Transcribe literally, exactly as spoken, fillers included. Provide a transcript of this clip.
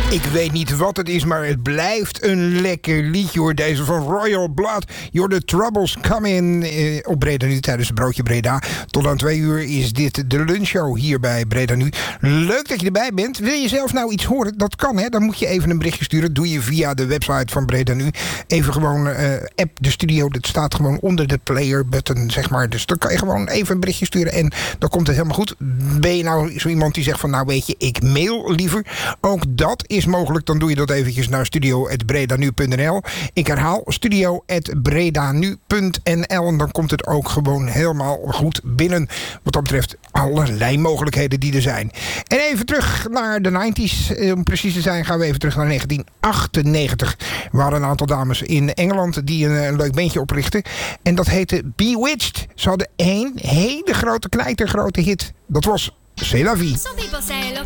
Ik weet niet wat het is, maar het blijft een lekker liedje hoor. Deze van Royal Blood. You're the Troubles Come In eh, op Breda Nu tijdens het Broodje Breda. Tot aan twee uur is dit de lunchshow hier bij Breda Nu. Leuk dat je erbij bent. Wil je zelf nou iets horen? Dat kan hè. Dan moet je even een berichtje sturen. Doe je via de website van Breda Nu. Even gewoon uh, app de studio. Dat staat gewoon onder de player button zeg maar. Dus dan kan je gewoon even een berichtje sturen. En dan komt het helemaal goed. Ben je nou zo iemand die zegt van nou weet je, ik mail liever. Ook dat is mogelijk, dan doe je dat eventjes naar studio punt bredanu punt n l. Ik herhaal, studio punt bredanu punt n l. En dan komt het ook gewoon helemaal goed binnen. Wat dat betreft allerlei mogelijkheden die er zijn. En even terug naar de negentig. Om precies te zijn gaan we even terug naar negentien achtennegentig. Er waren een aantal dames in Engeland die een, een leuk bandje oprichten. En dat heette Bewitched. Ze hadden één hele grote, knijtergrote hit. Dat was C'est la vie.